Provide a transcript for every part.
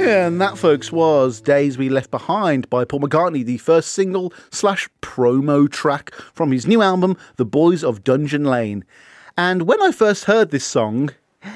And that, folks, was Days We Left Behind by Paul McCartney, the first single / promo track from his new album, The Boys of Dungeon Lane. And when I first heard this song,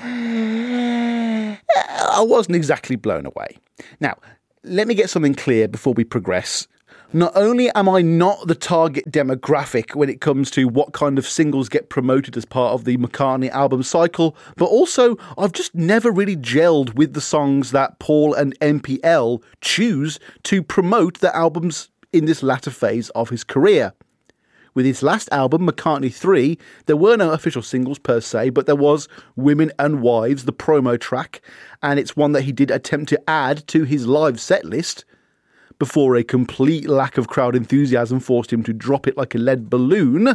I wasn't exactly blown away. Now, let me get something clear before we progress. Not only am I not the target demographic when it comes to what kind of singles get promoted as part of the McCartney album cycle, but also I've just never really gelled with the songs that Paul and MPL choose to promote the albums in this latter phase of his career. With his last album, McCartney 3, there were no official singles per se, but there was Women and Wives, the promo track, and it's one that he did attempt to add to his live set list before a complete lack of crowd enthusiasm forced him to drop it like a lead balloon.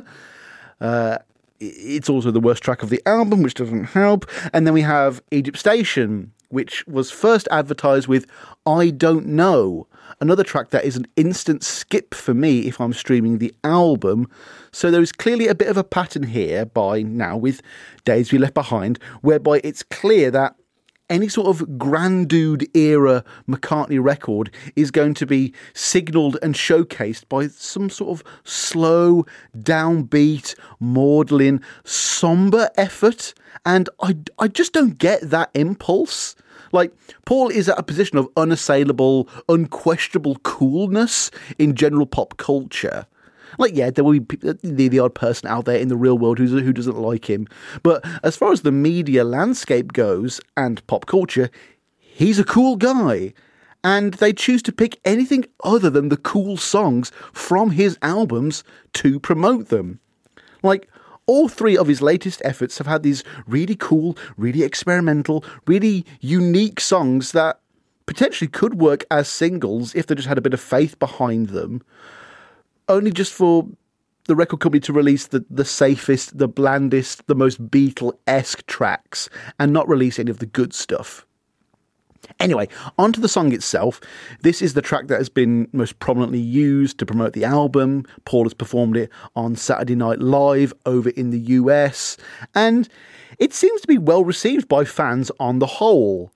It's also the worst track of the album, which doesn't help. And then we have Egypt Station, which was first advertised with I Don't Know, another track that is an instant skip for me if I'm streaming the album. So there is clearly a bit of a pattern here by now with Days We Left Behind, whereby it's clear that any sort of Grand Dude era McCartney record is going to be signalled and showcased by some sort of slow, downbeat, maudlin, sombre effort. And I just don't get that impulse. Like, Paul is at a position of unassailable, unquestionable coolness in general pop culture. Like, yeah, there will be the odd person out there in the real world who doesn't like him. But as far as the media landscape goes and pop culture, he's a cool guy. And they choose to pick anything other than the cool songs from his albums to promote them. Like, all three of his latest efforts have had these really cool, really experimental, really unique songs that potentially could work as singles if they just had a bit of faith behind them. Only just for the record company to release the safest, the blandest, the most Beatle-esque tracks and not release any of the good stuff. Anyway, onto the song itself. This is the track that has been most prominently used to promote the album. Paul has performed it on Saturday Night Live over in the US, and it seems to be well received by fans on the whole.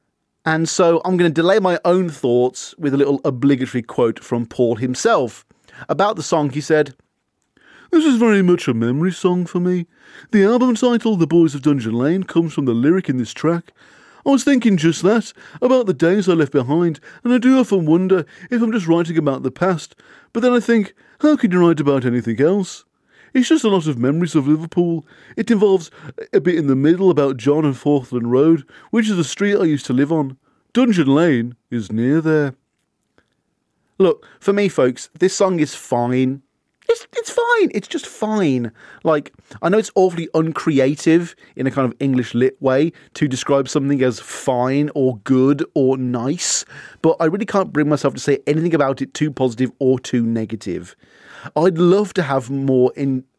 And so I'm going to delay my own thoughts with a little obligatory quote from Paul himself. About the song, he said, "This is very much a memory song for me. The album title, The Boys of Dungeon Lane, comes from the lyric in this track. I was thinking just that, about the days I left behind, and I do often wonder if I'm just writing about the past, but then I think, how can you write about anything else? It's just a lot of memories of Liverpool. It involves a bit in the middle about John and Forthland Road, which is the street I used to live on. Dungeon Lane is near there." Look, for me, folks, this song is fine. It's fine. It's just fine. Like, I know it's awfully uncreative in a kind of English lit way to describe something as fine or good or nice, but I really can't bring myself to say anything about it too positive or too negative. I'd love to have more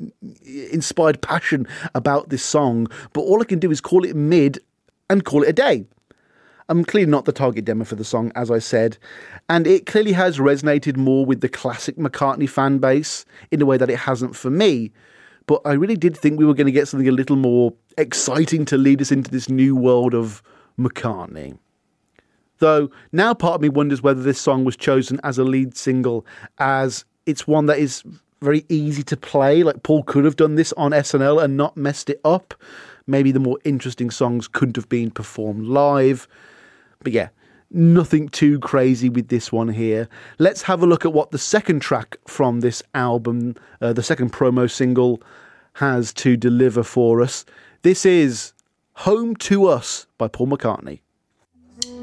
inspired passion about this song, but all I can do is call it mid and call it a day. I'm clearly not the target demo for the song, as I said, and it clearly has resonated more with the classic McCartney fan base in a way that it hasn't for me. But I really did think we were going to get something a little more exciting to lead us into this new world of McCartney. Though now part of me wonders whether this song was chosen as a lead single, as it's one that is very easy to play. Like, Paul could have done this on SNL and not messed it up. Maybe the more interesting songs couldn't have been performed live. But yeah, nothing too crazy with this one here. Let's have a look at what the second track from this album, the second promo single, has to deliver for us. This is Home to Us by Paul McCartney.